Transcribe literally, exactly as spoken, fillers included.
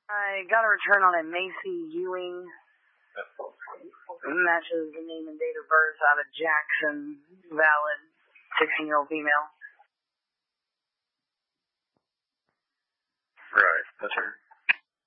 I got a return on a Macy Ewing. Matches the name and date of birth out of Jackson. Valid. sixteen-year-old female. Right, that's her.